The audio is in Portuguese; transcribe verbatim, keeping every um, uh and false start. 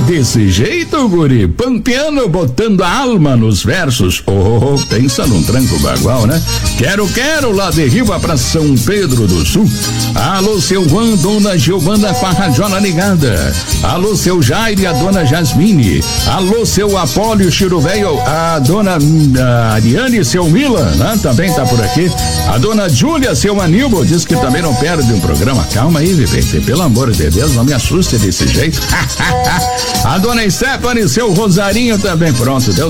Desse jeito, guri, pampeando, botando a alma nos versos. Oh, pensa num tranco bagual, né? Quero, quero, lá de Riva pra São Pedro do Sul. Alô, seu Juan, dona Giovana com a radiola ligada. Alô, seu Jair e a dona Jasmine. Alô, seu Apólio Chiruveio, a dona a Ariane e seu Milan, né? Também tá por aqui. A dona Júlia, seu Aníbal, diz que também não perde um programa. Calma aí, Vivente, pelo amor de Deus, não me assuste desse jeito. A dona Stephanie, seu Rosarinho também, pronto, deu